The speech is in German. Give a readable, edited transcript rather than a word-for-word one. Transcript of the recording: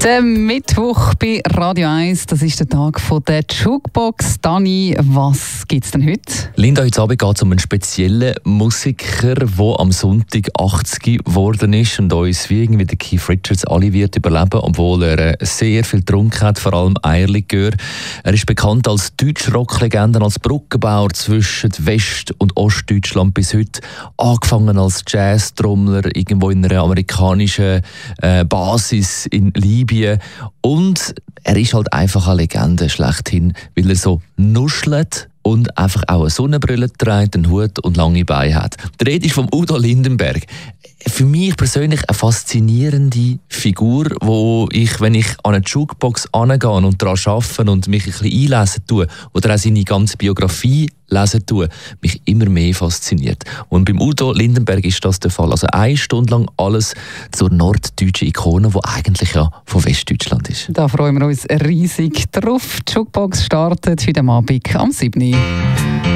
Der Mittwoch bei Radio 1, das ist der Tag von der Jukebox. Dani, was gibt es denn heute? Linda, heute Abend geht es um einen speziellen Musiker, der am Sonntag 80 geworden ist und uns wie irgendwie der Keith Richards alle wird überleben, obwohl er sehr viel getrunken hat, vor allem Eierlikör. Er ist bekannt als Deutsch-Rock-Legende, als Brückenbauer zwischen West- und Ostdeutschland bis heute. Angefangen als Jazz-Trommler irgendwo in einer amerikanischen Basis in Libyen. Und er ist halt einfach eine Legende schlechthin, weil er so nuschelt und einfach auch eine Sonnenbrille trägt, einen Hut und lange Beine hat. Die Rede ist von Udo Lindenberg. Für mich persönlich eine faszinierende Figur, wo ich, wenn ich an eine Jukebox angehe und daran arbeite und mich ein bisschen einlesen tue oder auch seine ganze Biografie lesen tue, mich immer mehr fasziniert. Und beim Udo Lindenberg ist das der Fall. Also 1 Stunde lang alles zur norddeutschen Ikone, die eigentlich ja von Westdeutschland ist. Da freuen wir uns riesig drauf. Die Jukebox startet heute Abend am 7.